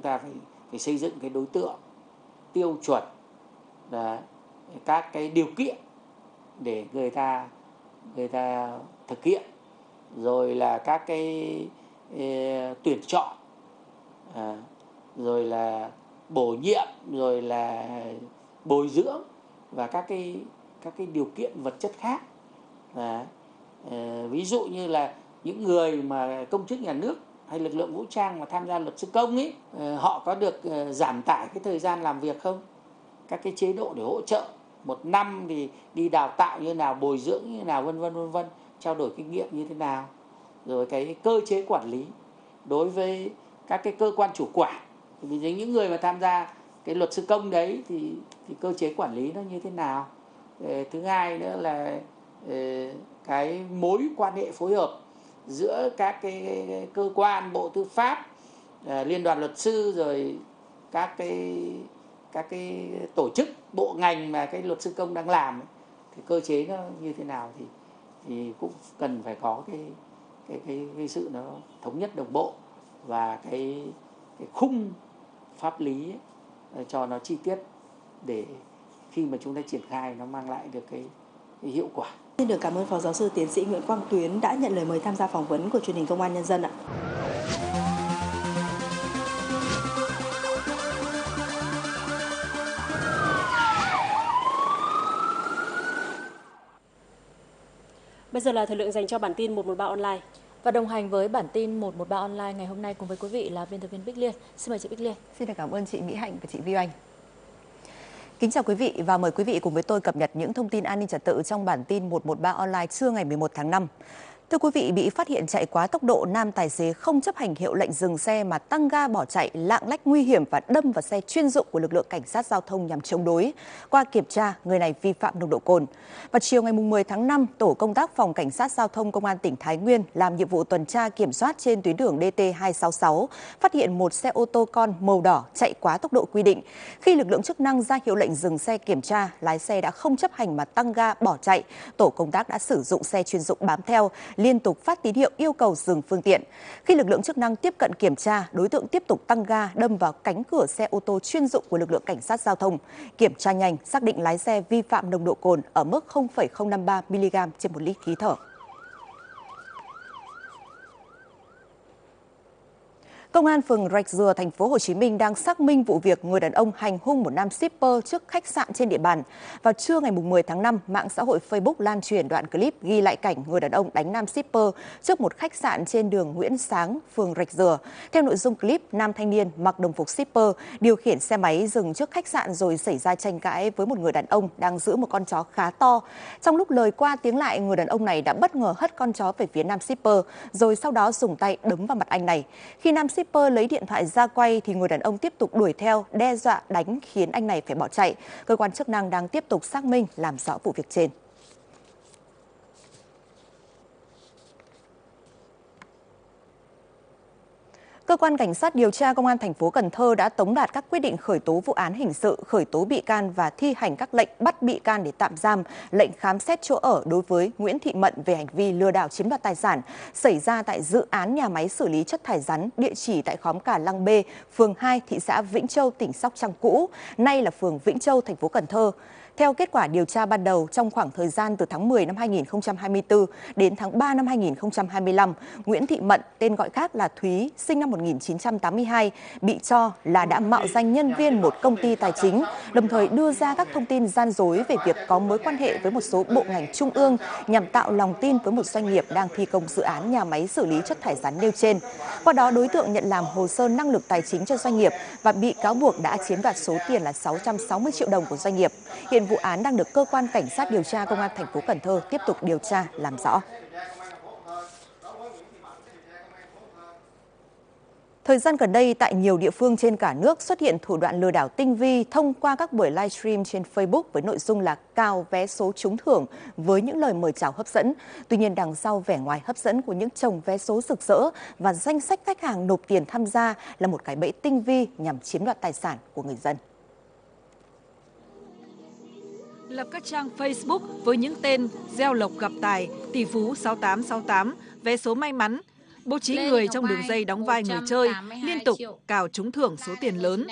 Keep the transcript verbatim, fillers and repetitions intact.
ta phải phải xây dựng cái đối tượng, tiêu chuẩn, là các cái điều kiện để người ta người ta thực hiện, rồi là các cái e, tuyển chọn, à, rồi là bổ nhiệm, rồi là bồi dưỡng và các cái các cái điều kiện vật chất khác. À, e, ví dụ như là những người mà công chức nhà nước hay lực lượng vũ trang mà tham gia luật sư công ấy, họ có được giảm tải cái thời gian làm việc không? Các cái chế độ để hỗ trợ một năm thì đi đào tạo như nào, bồi dưỡng như nào, vân vân vân vân, trao đổi kinh nghiệm như thế nào, rồi cái cơ chế quản lý đối với các cái cơ quan chủ quản. Vì những người mà tham gia cái luật sư công đấy thì thì cơ chế quản lý nó như thế nào. Thứ hai nữa là cái mối quan hệ phối hợp giữa các cái cơ quan, Bộ Tư pháp, Liên đoàn luật sư, rồi các cái các cái tổ chức bộ ngành mà cái luật sư công đang làm ấy, thì cơ chế nó như thế nào thì thì cũng cần phải có cái cái cái, cái sự nó thống nhất đồng bộ và cái cái khung pháp lý ấy, cho nó chi tiết để khi mà chúng ta triển khai nó mang lại được cái, cái hiệu quả. Xin được cảm ơn Phó Giáo sư Tiến sĩ Nguyễn Quang Tuyến đã nhận lời mời tham gia phỏng vấn của Truyền hình Công an Nhân dân ạ. Bây giờ là thời lượng dành cho bản tin một một ba online. Và đồng hành với bản tin một một ba online ngày hôm nay cùng với quý vị là biên tập viên Bích Liên. Xin mời chị Bích Liên. Xin được cảm ơn chị Mỹ Hạnh và chị Vi Anh. Kính chào quý vị và mời quý vị cùng với tôi cập nhật những thông tin an ninh trật tự trong bản tin một một ba online trưa ngày mười một tháng năm. Thưa quý vị, bị phát hiện chạy quá tốc độ, nam tài xế không chấp hành hiệu lệnh dừng xe mà tăng ga bỏ chạy, lạng lách nguy hiểm và đâm vào xe chuyên dụng của lực lượng cảnh sát giao thông nhằm chống đối. Qua kiểm tra, người này vi phạm nồng độ cồn. Vào chiều ngày mười tháng năm, tổ công tác phòng cảnh sát giao thông công an tỉnh Thái Nguyên làm nhiệm vụ tuần tra kiểm soát trên tuyến đường D T hai sáu sáu, phát hiện một xe ô tô con màu đỏ chạy quá tốc độ quy định. Khi lực lượng chức năng ra hiệu lệnh dừng xe kiểm tra, lái xe đã không chấp hành mà tăng ga bỏ chạy. Tổ công tác đã sử dụng xe chuyên dụng bám theo, liên tục phát tín hiệu yêu cầu dừng phương tiện. Khi lực lượng chức năng tiếp cận kiểm tra, đối tượng tiếp tục tăng ga đâm vào cánh cửa xe ô tô chuyên dụng của lực lượng cảnh sát giao thông. Kiểm tra nhanh, xác định lái xe vi phạm nồng độ cồn ở mức không phẩy không năm ba mi-li-gam trên một lít khí thở. Công an phường Rạch Dừa, thành phố Hồ Chí Minh đang xác minh vụ việc người đàn ông hành hung một nam shipper trước khách sạn trên địa bàn. Vào trưa ngày mười tháng năm, mạng xã hội Facebook lan truyền đoạn clip ghi lại cảnh người đàn ông đánh nam shipper trước một khách sạn trên đường Nguyễn Sáng, phường Rạch Dừa. Theo nội dung clip, nam thanh niên mặc đồng phục shipper điều khiển xe máy dừng trước khách sạn rồi xảy ra tranh cãi với một người đàn ông đang giữ một con chó khá to. Trong lúc lời qua tiếng lại, người đàn ông này đã bất ngờ hất con chó về phía nam shipper, rồi sau đó dùng tay đấm vào mặt anh này. Khi nam shipper shipper lấy điện thoại ra quay thì người đàn ông tiếp tục đuổi theo, đe dọa đánh khiến anh này phải bỏ chạy. Cơ quan chức năng đang tiếp tục xác minh làm rõ vụ việc trên. Cơ quan cảnh sát điều tra Công an thành phố Cần Thơ đã tống đạt các quyết định khởi tố vụ án hình sự, khởi tố bị can và thi hành các lệnh bắt bị can để tạm giam, lệnh khám xét chỗ ở đối với Nguyễn Thị Mận về hành vi lừa đảo chiếm đoạt tài sản xảy ra tại dự án nhà máy xử lý chất thải rắn địa chỉ tại khóm Cà Lăng B, phường hai, thị xã Vĩnh Châu, tỉnh Sóc Trăng cũ, nay là phường Vĩnh Châu, thành phố Cần Thơ. Theo kết quả điều tra ban đầu, trong khoảng thời gian từ tháng mười năm hai nghìn không trăm hai mươi tư đến tháng ba năm hai nghìn không trăm hai mươi lăm, Nguyễn Thị Mận, tên gọi khác là Thúy, sinh năm một nghìn chín trăm tám mươi hai, bị cho là đã mạo danh nhân viên một công ty tài chính, đồng thời đưa ra các thông tin gian dối về việc có mối quan hệ với một số bộ ngành trung ương nhằm tạo lòng tin với một doanh nghiệp đang thi công dự án nhà máy xử lý chất thải rắn nêu trên. Qua đó, đối tượng nhận làm hồ sơ năng lực tài chính cho doanh nghiệp và bị cáo buộc đã chiếm đoạt số tiền là sáu trăm sáu mươi triệu đồng của doanh nghiệp. Hiện vụ án đang được cơ quan cảnh sát điều tra Công an thành phố Cần Thơ tiếp tục điều tra làm rõ. Thời gian gần đây, tại nhiều địa phương trên cả nước xuất hiện thủ đoạn lừa đảo tinh vi thông qua các buổi livestream trên Facebook với nội dung là cào vé số trúng thưởng với những lời mời chào hấp dẫn. Tuy nhiên, đằng sau vẻ ngoài hấp dẫn của những chồng vé số rực rỡ và danh sách khách hàng nộp tiền tham gia là một cái bẫy tinh vi nhằm chiếm đoạt tài sản của người dân. Lập các trang Facebook với những tên gieo lộc gặp tài, tỷ phú sáu tám sáu tám, vé số may mắn, bố trí người trong đường dây đóng vai người chơi, liên tục cào trúng thưởng số tiền lớn